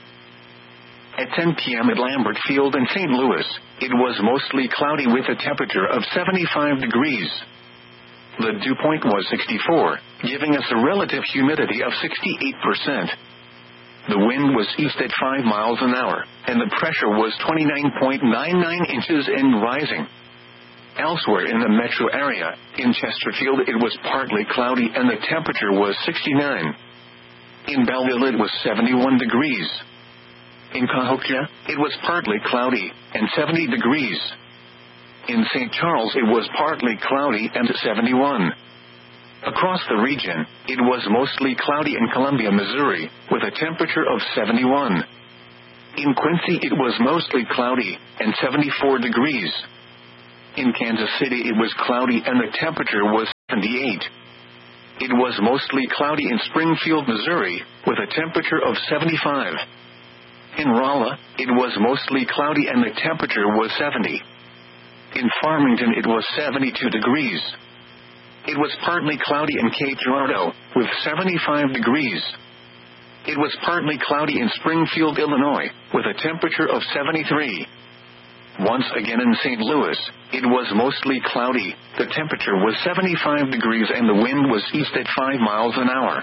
[SPEAKER 1] At 10 p.m. at Lambert Field in St. Louis, it was mostly cloudy with a temperature of 75 degrees. The dew point was 64, giving us a relative humidity of 68%. The wind was east at 5 miles an hour, and the pressure was 29.99 inches and rising. Elsewhere in the metro area, in Chesterfield it was partly cloudy and the temperature was 69. In Belleville it was 71 degrees. In Cahokia, it was partly cloudy and 70 degrees. In St. Charles it was partly cloudy and 71. Across the region, it was mostly cloudy in Columbia, Missouri, with a temperature of 71. In Quincy it was mostly cloudy and 74 degrees. In Kansas City it was cloudy and the temperature was 78. it was mostly cloudy in Springfield, Missouri, with a temperature of 75. In Rolla, it was mostly cloudy and the temperature was 70. In Farmington, it was 72 degrees. It was partly cloudy in Cape Girardeau, with 75 degrees. It was partly cloudy in Springfield, Illinois, with a temperature of 73. Once again in St. Louis, it was mostly cloudy, the temperature was 75 degrees and the wind was east at 5 miles an hour.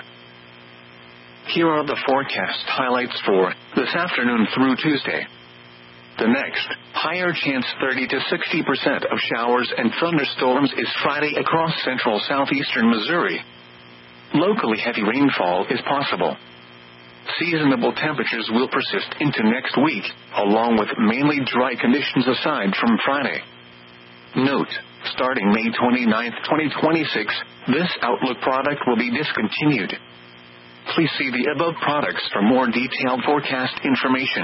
[SPEAKER 1] Here are the forecast highlights for this afternoon through Tuesday. The next, higher chance 30 to 60% of showers and thunderstorms is Friday across central southeastern Missouri. Locally heavy rainfall is possible. Seasonable temperatures will persist into next week, along with mainly dry conditions aside from Friday. Note, starting May 29, 2026, this Outlook product will be discontinued. Please see the above products for more detailed forecast information.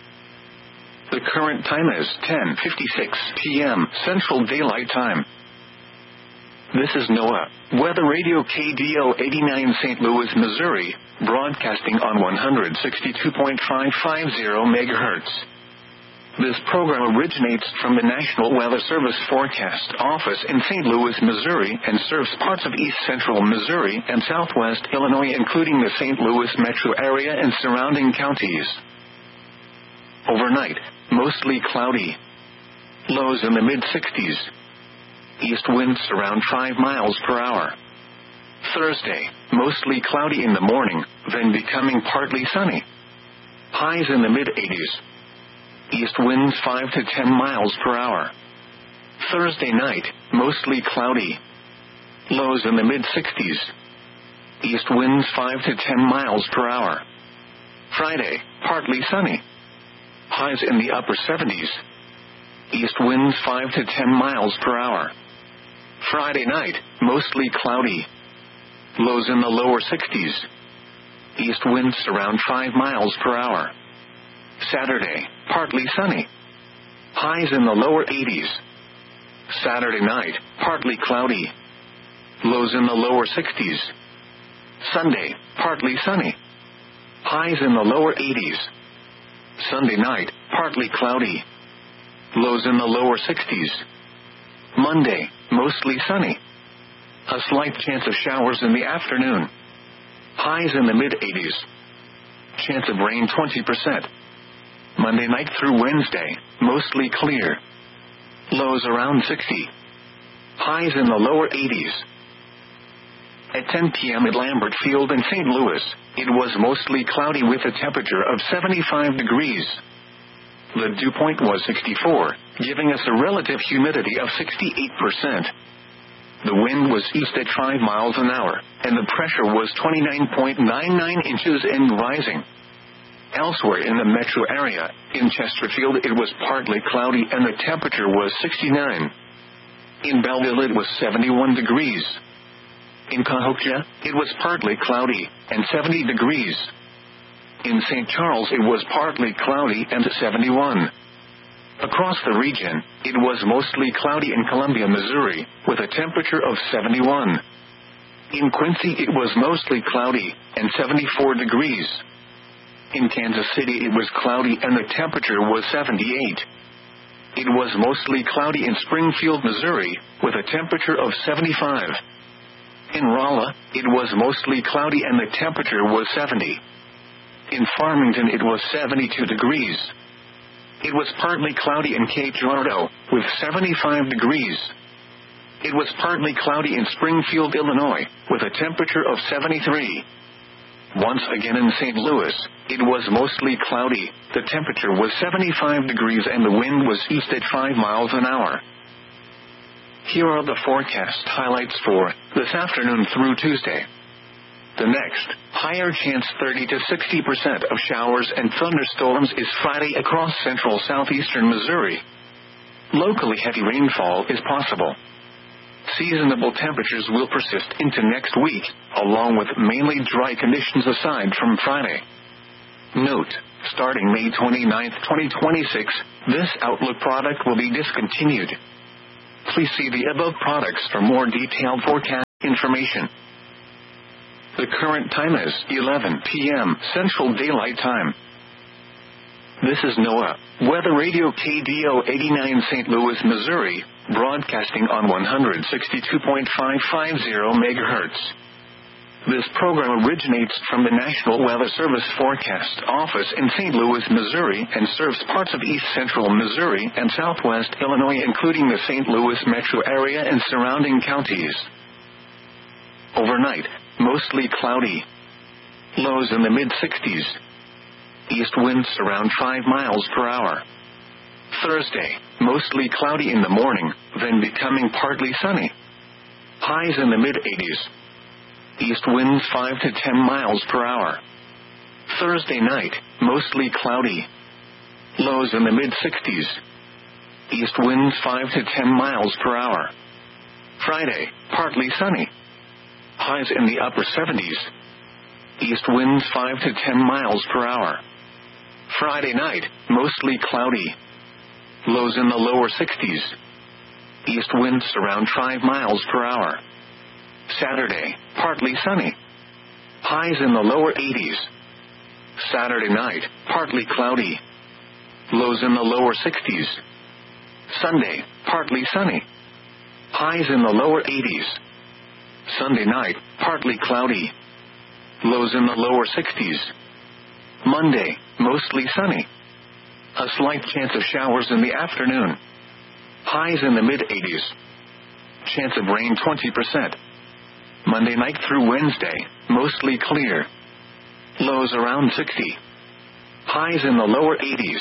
[SPEAKER 1] The current time is 10:56 p.m. Central Daylight Time. This is NOAA Weather Radio KDO 89 St. Louis, Missouri, broadcasting on 162.550 MHz. This program originates from the National Weather Service Forecast Office in St. Louis, Missouri, and serves parts of east central Missouri and southwest Illinois, including the St. Louis metro area and surrounding counties. Overnight, mostly cloudy. Lows in the mid-60s. East winds around 5 miles per hour. Thursday, mostly cloudy in the morning, then becoming partly sunny. Highs in the mid-80s. East winds 5 to 10 miles per hour. Thursday night, mostly cloudy. Lows in the mid-60s. East winds 5 to 10 miles per hour. Friday, partly sunny. Highs in the upper 70s. East winds 5 to 10 miles per hour. Friday night, mostly cloudy. Lows in the lower 60s. East winds around 5 miles per hour. Saturday, partly sunny. Highs in the lower 80s. Saturday night, partly cloudy. Lows in the lower 60s. Sunday, partly sunny. Highs in the lower 80s. Sunday night, partly cloudy. Lows in the lower 60s. Monday, mostly sunny. A slight chance of showers in the afternoon. Highs in the mid-80s. Chance of rain 20%. Monday night through Wednesday, mostly clear. Lows around 60. Highs in the lower 80s. At 10 p.m. at Lambert Field in St. Louis, it was mostly cloudy with a temperature of 75 degrees. The dew point was 64, giving us a relative humidity of 68%. The wind was east at 5 miles an hour, and the pressure was 29.99 inches and rising. Elsewhere in the metro area, in Chesterfield it was partly cloudy and the temperature was 69. In Belleville it was 71 degrees. In Cahokia, it was partly cloudy and 70 degrees. In St. Charles it was partly cloudy and 71. Across the region, it was mostly cloudy in Columbia, Missouri, with a temperature of 71. In Quincy it was mostly cloudy and 74 degrees. In Kansas City it was cloudy and the temperature was 78. It was mostly cloudy in Springfield, Missouri, with a temperature of 75. In Rolla, it was mostly cloudy and the temperature was 70. In Farmington it was 72 degrees. It was partly cloudy in Cape Girardeau, with 75 degrees. It was partly cloudy in Springfield, Illinois, with a temperature of 73. Once again in St. Louis, it was mostly cloudy, the temperature was 75 degrees and the wind was east at 5 miles an hour. Here are the forecast highlights for this afternoon through Tuesday. The next, higher chance 30 to 60% of showers and thunderstorms is Friday across central southeastern Missouri. Locally heavy rainfall is possible. Seasonable temperatures will persist into next week, along with mainly dry conditions aside from Friday. Note, starting May 29, 2026, this Outlook product will be discontinued. Please see the above products for more detailed forecast information. The current time is 11 p.m. Central Daylight Time. This is NOAA Weather Radio KDO 89 St. Louis, Missouri, broadcasting on 162.550 MHz. This program originates from the National Weather Service Forecast Office in St. Louis, Missouri, and serves parts of east central Missouri and southwest Illinois, including the St. Louis metro area and surrounding counties. Overnight, mostly cloudy. Lows in the mid-60s. East winds around 5 miles per hour. Thursday, mostly cloudy in the morning, then becoming partly sunny. Highs in the mid-80s. East winds 5 to 10 miles per hour. Thursday night, mostly cloudy. Lows in the mid-60s. East winds 5 to 10 miles per hour. Friday, partly sunny. Highs in the upper 70s. East winds 5 to 10 miles per hour. Friday night, mostly cloudy. Lows in the lower 60s. East winds around 5 miles per hour. Saturday, partly sunny. Highs in the lower 80s. Saturday night, partly cloudy. Lows in the lower 60s. Sunday, partly sunny. Highs in the lower 80s. Sunday night, partly cloudy. Lows in the lower 60s. Monday, mostly sunny. A slight chance of showers in the afternoon. Highs in the mid-80s. Chance of rain 20%. Monday night through Wednesday, mostly clear. Lows around 60. Highs in the lower 80s.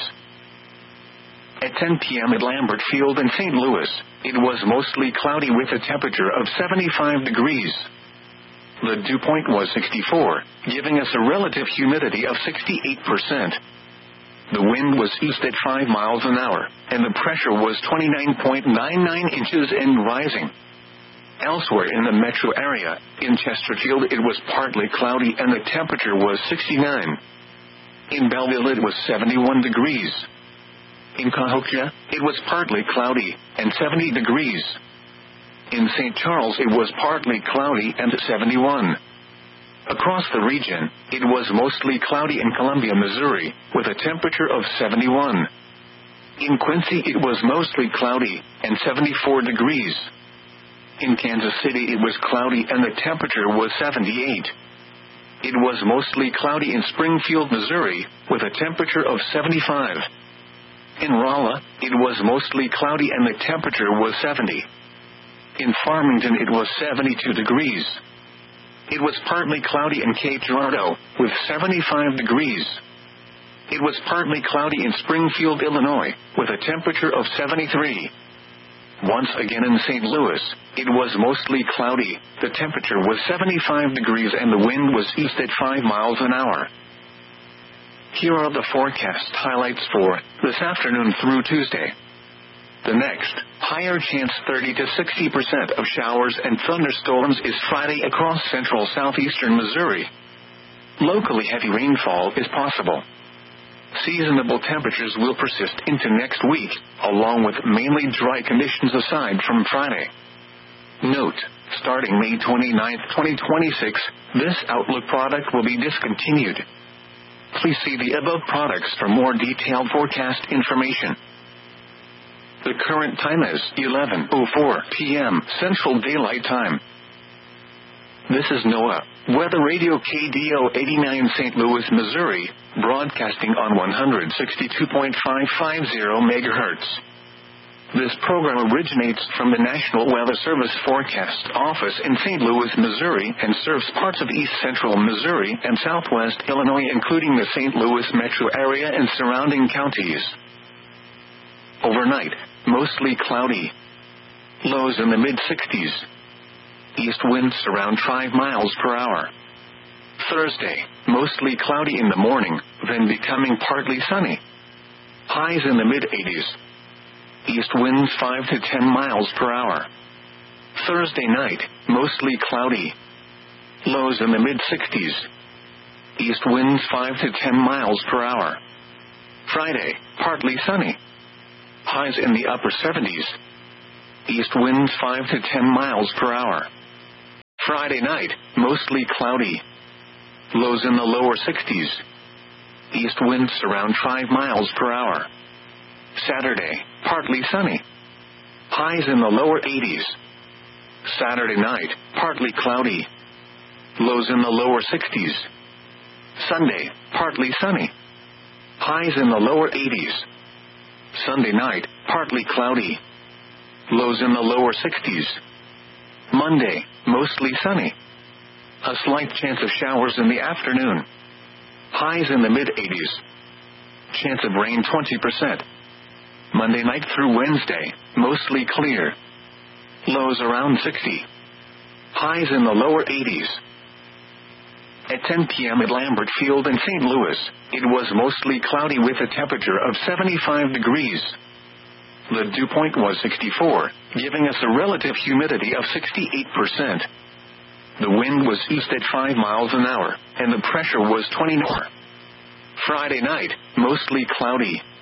[SPEAKER 1] At 10 p.m. at Lambert Field in St. Louis, it was mostly cloudy with a temperature of 75 degrees. The dew point was 64, giving us a relative humidity of 68%. The wind was east at 5 miles an hour, and the pressure was 29.99 inches and rising. Elsewhere in the metro area, in Chesterfield it was partly cloudy and the temperature was 69. In Belleville it was 71 degrees. In Cahokia, it was partly cloudy and 70 degrees. In St. Charles it was partly cloudy and 71. Across the region, it was mostly cloudy in Columbia, Missouri, with a temperature of 71. In Quincy it was mostly cloudy and 74 degrees. In Kansas City it was cloudy and the temperature was 78. It was mostly cloudy in Springfield, Missouri, with a temperature of 75. In Rolla, it was mostly cloudy and the temperature was 70. In Farmington it was 72 degrees. It was partly cloudy in Cape Girardeau, with 75 degrees. It was partly cloudy in Springfield, Illinois, with a temperature of 73. Once again in St. Louis, it was mostly cloudy, the temperature was 75 degrees and the wind was east at 5 miles an hour. Here are the forecast highlights for this afternoon through Tuesday. The next, higher chance 30 to 60% of showers and thunderstorms is Friday across central southeastern Missouri. Locally heavy rainfall is possible. Seasonable temperatures will persist into next week, along with mainly dry conditions aside from Friday. Note, starting May 29, 2026, this Outlook product will be discontinued. Please see the above products for more detailed forecast information. The current time is 11:04 p.m. Central Daylight Time. This is NOAA Weather Radio KDO 89 St. Louis, Missouri, broadcasting on 162.550 MHz. This program originates from the National Weather Service Forecast Office in St. Louis, Missouri, and serves parts of east central Missouri and southwest Illinois, including the St. Louis metro area and surrounding counties. Overnight, mostly cloudy. Lows in the mid-60s. East winds around 5 miles per hour. Thursday, mostly cloudy in the morning, then becoming partly sunny. Highs in the mid-80s. East winds 5 to 10 miles per hour. Thursday night, mostly cloudy. Lows in the mid-60s. East winds 5 to 10 miles per hour. Friday, partly sunny. Highs in the upper 70s. East winds 5 to 10 miles per hour. Friday night, mostly cloudy. Lows in the lower 60s. East winds around 5 miles per hour. Saturday, partly sunny. Highs in the lower 80s. Saturday night, partly cloudy. Lows in the lower 60s. Sunday, partly sunny. Highs in the lower 80s. Sunday night, partly cloudy. Lows in the lower 60s. Monday, mostly sunny. A slight chance of showers in the afternoon. Highs in the mid-80s. Chance of rain 20%. Monday night through Wednesday, mostly clear. Lows around 60. Highs in the lower 80s. At 10 p.m. at Lambert Field in St. Louis, it was mostly cloudy with a temperature of 75 degrees. The dew point was 64, giving us a relative humidity of 68%. The wind was east at 5 miles an hour, and the pressure was 20 north. Friday night, mostly cloudy.